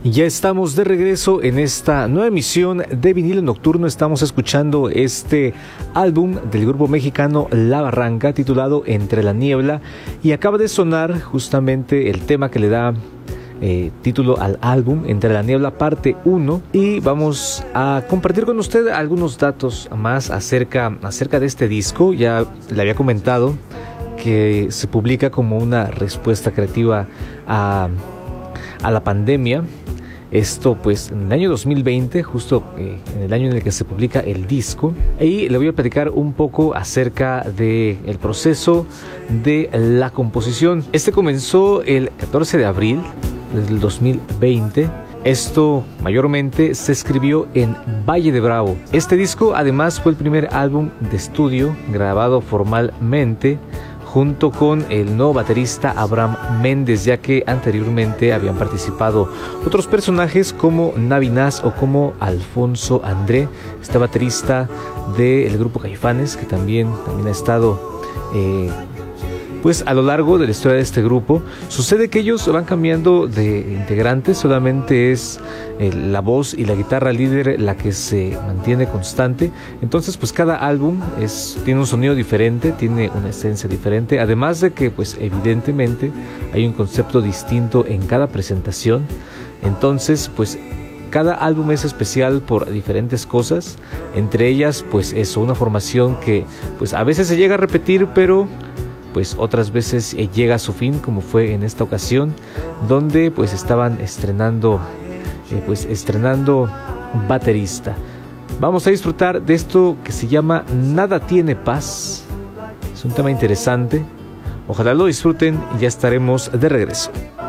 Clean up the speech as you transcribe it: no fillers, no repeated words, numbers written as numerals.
Ya estamos de regreso en esta nueva emisión de Vinilo Nocturno. Estamos escuchando este álbum del grupo mexicano La Barranca titulado Entre la Niebla, y acaba de sonar justamente el tema que le da título al álbum, Entre la Niebla parte 1, y vamos a compartir con usted algunos datos más acerca de este disco. Ya le había comentado que se publica como una respuesta creativa a la pandemia. Esto pues en el año 2020, justo en el año en el que se publica el disco. Y le voy a platicar un poco acerca del proceso de la composición. Este comenzó el 14 de abril del 2020. Esto mayormente se escribió en Valle de Bravo. Este disco además fue el primer álbum de estudio grabado formalmente junto con el nuevo baterista Abraham Méndez, ya que anteriormente habían participado otros personajes como Navinaz o como Alfonso André, este baterista del grupo Caifanes, que también ha estado pues a lo largo de la historia de este grupo. Sucede que ellos van cambiando de integrantes, solamente es la voz y la guitarra líder la que se mantiene constante. Entonces pues cada álbum tiene un sonido diferente, tiene una esencia diferente, además de que pues evidentemente hay un concepto distinto en cada presentación. Entonces pues cada álbum es especial por diferentes cosas, entre ellas pues eso, una formación que pues a veces se llega a repetir, pero pues otras veces llega a su fin, como fue en esta ocasión, donde pues estaban estrenando baterista. Vamos a disfrutar de esto que se llama Nada tiene paz. Es un tema interesante, ojalá lo disfruten y ya estaremos de regreso.